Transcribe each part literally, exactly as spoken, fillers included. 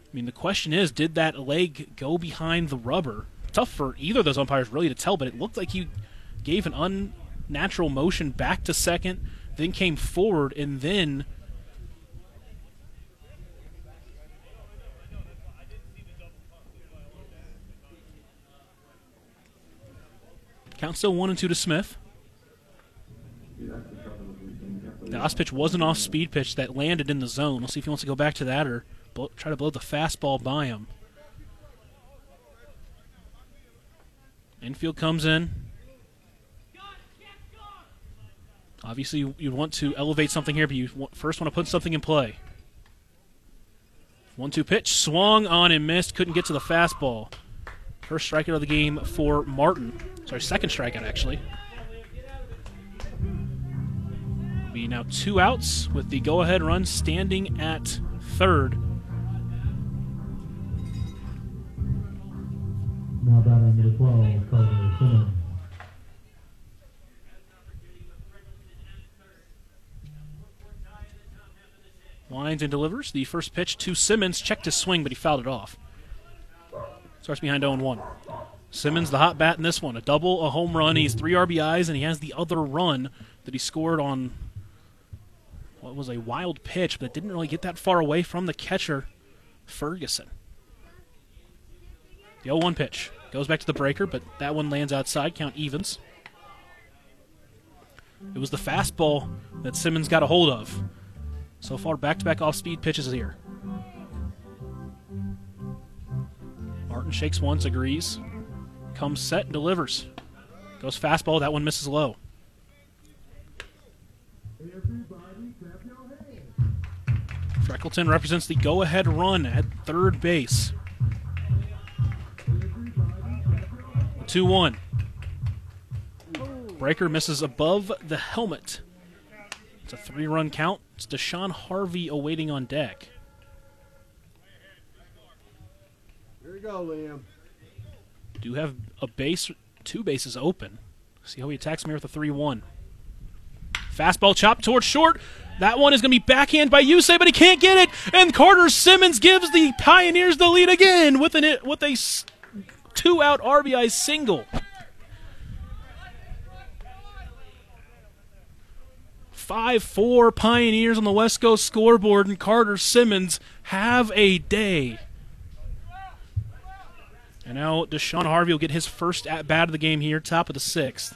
I mean, the question is, did that leg go behind the rubber? Tough for either of those umpires really to tell, but it looked like he gave an unnatural motion back to second, then came forward, and then count still one and two to Smith. The last pitch was an off-speed pitch that landed in the zone. We'll see if he wants to go back to that or blow, try to blow the fastball by him. Infield comes in. Obviously, you, you want to elevate something here, but you want, first want to put something in play. one two pitch, swung on and missed. Couldn't get to the fastball. First strikeout of the game for Martin. Sorry, second strikeout, actually. Be now two outs with the go-ahead run standing at third. Now batting number twelve, Carter Simmons. Lines and delivers. The first pitch to Simmons. Checked his swing, but he fouled it off. Starts behind oh and one. Simmons, the hot bat in this one. A double, a home run. He's three R B Is, and he has the other run that he scored on what was a wild pitch, but it didn't really get that far away from the catcher, Ferguson. The oh one pitch goes back to the breaker, but that one lands outside. Count evens. It was the fastball that Simmons got a hold of. So far, back-to-back off-speed pitches here. Martin shakes once, agrees. Comes set and delivers. Goes fastball, that one misses low. Freckleton represents the go-ahead run at third base. two one. Breaker misses above the helmet. It's a three-run count. It's Deshaun Harvey awaiting on deck. Here we go, Liam. Do have a base, two bases open. See how he attacks me with a three one. Fastball chopped towards short. That one is going to be backhand by Yusei, but he can't get it. And Carter Simmons gives the Pioneers the lead again with an with a two-out R B I single. five four Pioneers on the West Coast scoreboard, and Carter Simmons have a day. And now Deshaun Harvey will get his first at-bat of the game here, top of the sixth.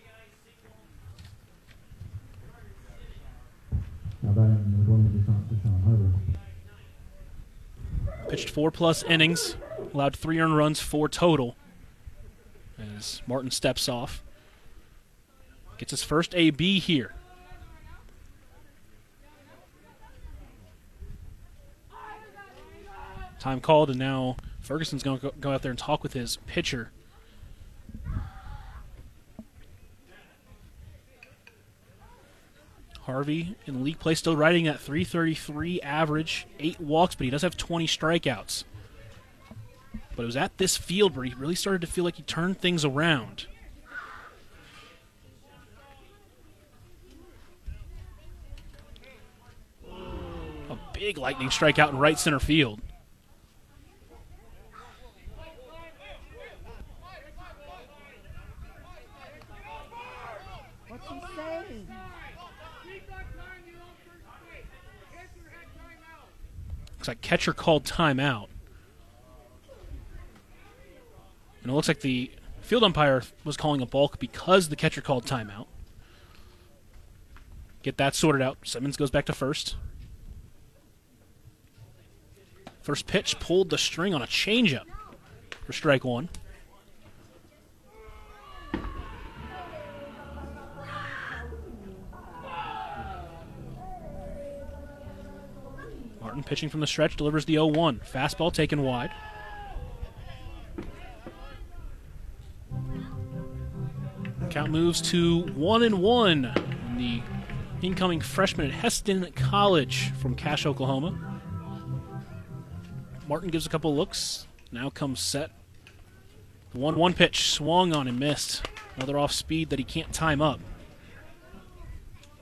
Now batting number twenty, Deshaun Harvey. Pitched four-plus innings, allowed three earned runs, four total. As Martin steps off. Gets his first A B here. Time called, and now Ferguson's going to go out there and talk with his pitcher. Harvey in league play still riding at three thirty-three average, eight walks, but he does have twenty strikeouts. But it was at this field where he really started to feel like he turned things around. A big lightning strikeout in right center field. What's he saying? Looks like catcher called timeout. And it looks like the field umpire was calling a balk because the catcher called timeout. Get that sorted out. Simmons goes back to first. First pitch pulled the string on a changeup for strike one. Martin pitching from the stretch delivers the oh one. Fastball taken wide. Count moves to one and one. And the incoming freshman at Heston College from Cache, Oklahoma. Martin gives a couple looks. Now comes set. The one one pitch swung on and missed. Another off speed that he can't time up.